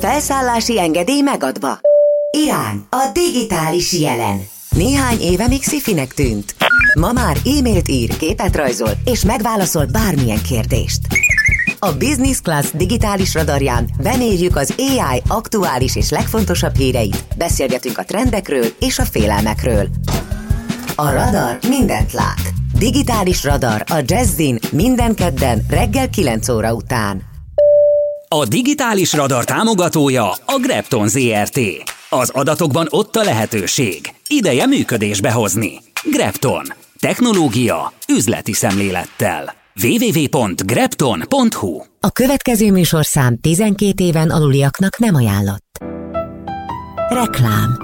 Felszállási engedély megadva. Irán, a digitális jelen. Néhány éve még sci-finek tűnt. Ma már e-mailt ír, képet rajzol, és megválaszol bármilyen kérdést. A Business Class digitális radarján bemérjük az AI aktuális és legfontosabb híreit, beszélgetünk a trendekről és a félelmekről. A radar mindent lát. Digitális radar a Jazzin minden kedden reggel 9 óra után. A digitális radar támogatója a Grepton Zrt. Az adatokban ott a lehetőség. Ideje működésbe hozni. Grepton. Technológia üzleti szemlélettel. www.grepton.hu. A következő műsorszám 12 éven aluliaknak nem ajánlott. Reklám.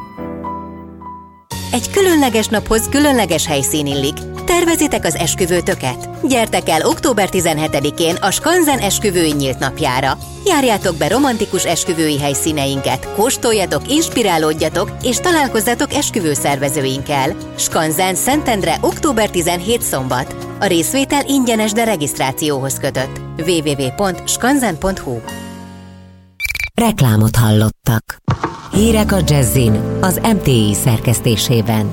Egy különleges naphoz különleges helyszín illik. Tervezitek az esküvőtöket? Gyertek el október 17-én a Skanzen esküvői nyílt napjára. Járjátok be romantikus esküvői helyszíneinket, kóstoljatok, inspirálódjatok és találkozzatok esküvőszervezőinkkel. Skanzen, Szentendre, október 17 szombat. A részvétel ingyenes, de regisztrációhoz kötött. www.skanzen.hu. Reklámot hallottak. Hírek a Jazzin, az MTI szerkesztésében.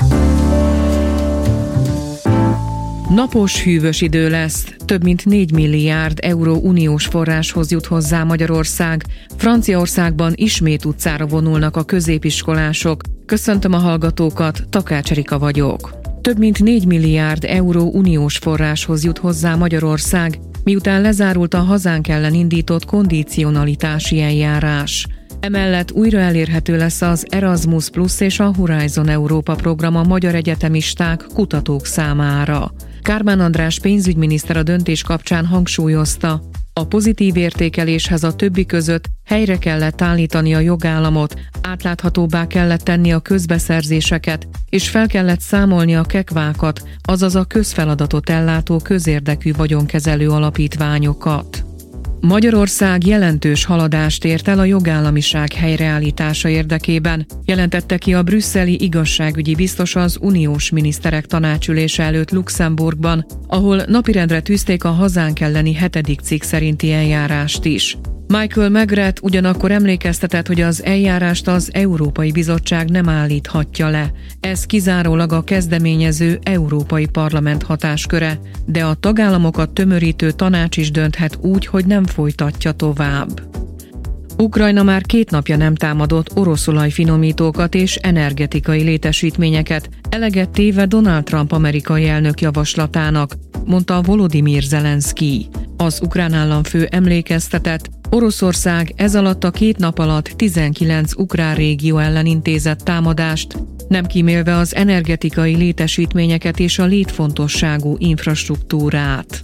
Napos, hűvös idő lesz, több mint 4 milliárd euró uniós forráshoz jut hozzá Magyarország. Franciaországban ismét utcára vonulnak a középiskolások. Köszöntöm a hallgatókat, Takács Erika vagyok. Több mint 4 milliárd euró uniós forráshoz jut hozzá Magyarország, miután lezárult a hazánk ellen indított kondicionalitási eljárás. Emellett újra elérhető lesz az Erasmus Plus és a Horizon Európa program a magyar egyetemisták, kutatók számára. Kármán András pénzügyminiszter a döntés kapcsán hangsúlyozta, a pozitív értékeléshez a többi között helyre kellett állítani a jogállamot, átláthatóbbá kellett tenni a közbeszerzéseket, és fel kellett számolni a kekvákat, azaz a közfeladatot ellátó közérdekű vagyonkezelő alapítványokat. Magyarország jelentős haladást ért el a jogállamiság helyreállítása érdekében, jelentette ki a brüsszeli igazságügyi biztos az uniós miniszterek tanácsülése előtt Luxemburgban, ahol napirendre tűzték a hazánk elleni 7. cikk szerinti eljárást is. Michael Magreth ugyanakkor emlékeztetett, hogy az eljárást az Európai Bizottság nem állíthatja le. Ez kizárólag a kezdeményező Európai Parlament hatásköre, de a tagállamokat tömörítő tanács is dönthet úgy, hogy nem folytatja tovább. Ukrajna már 2 napja nem támadott orosz olajfinomítókat és energetikai létesítményeket, eleget téve Donald Trump amerikai elnök javaslatának, mondta Volodymyr Zelenszkij. Az ukrán államfő emlékeztetett, Oroszország ez alatt a 2 nap alatt 19 ukrán régió ellen intézett támadást, nem kímélve az energetikai létesítményeket és a létfontosságú infrastruktúrát.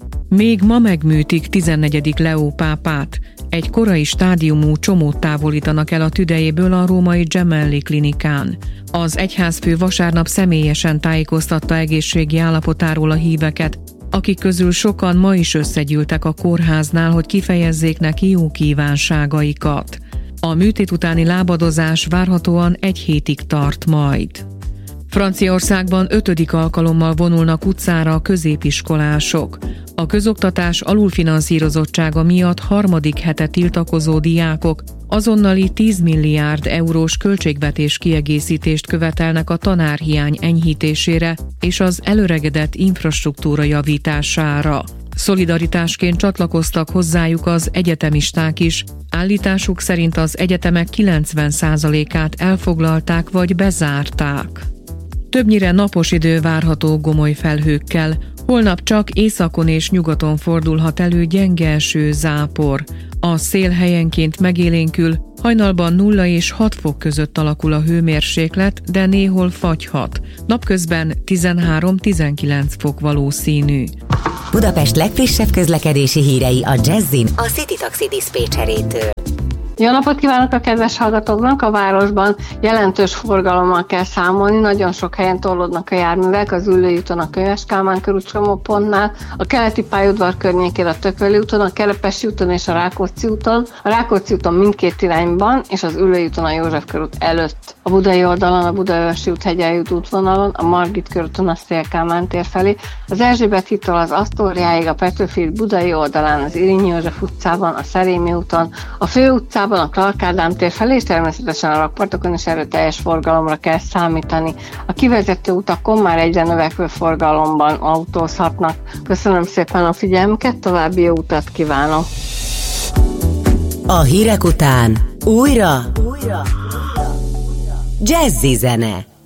Még ma megműtik 14. Leó pápát. Egy korai stádiumú csomót távolítanak el a tüdejéből a római Gemelli klinikán. Az egyházfő vasárnap személyesen tájékoztatta egészségi állapotáról a híveket, akik közül sokan ma is összegyűltek a kórháznál, hogy kifejezzék neki jó kívánságaikat. A műtét utáni lábadozás várhatóan 1 hétig tart majd. Franciaországban 5. alkalommal vonulnak utcára a középiskolások. A közoktatás alulfinanszírozottsága miatt 3. hete tiltakozó diákok azonnali 10 milliárd eurós költségvetés kiegészítést követelnek a tanárhiány enyhítésére és az előregedett infrastruktúra javítására. Szolidaritásként csatlakoztak hozzájuk az egyetemisták is. Állításuk szerint az egyetemek 90%-át elfoglalták vagy bezárták. Többnyire napos idő várható gomoly felhőkkel, holnap csak északon és nyugaton fordulhat elő gyenge eső, zápor. A szél helyenként megélénkül, hajnalban 0 és 6 fok között alakul a hőmérséklet, de néhol fagyhat. Napközben 13-19 fok valószínű. Budapest legfrissebb közlekedési hírei a Jazzin a City Taxi diszpécserétől. Jó napot kívánok a kedves hallgatóknak! A városban jelentős forgalommal kell számolni, nagyon sok helyen torlódnak a járművek, az Üllői úton, a Könyves Kálmán körút csomópontnál, a Keleti pályaudvar környékén, a Tököli úton, a Kerepesi úton és a Rákóczi úton. A Rákóczi úton mindkét irányban, és az Üllői úton a József körút előtt. A budai oldalon, a Budaörsi út Hegyeljú útvonalon, a Margit körúton a Széll-Kálmán tér felé, az Erzsébet hídtól az Asztóriáig, a Petőfi híd budai oldalán, az Irényi József utcában, a Szerémi úton, a Főutcában, a Clark Ádám tér felé, és természetesen a rakpartokon is erőteljes forgalomra kell számítani. A kivezető utakon már egyre növekvő forgalomban autózhatnak. Köszönöm szépen a figyelmüket, további jó utat kívánok! A hírek után újra Jazzy zene.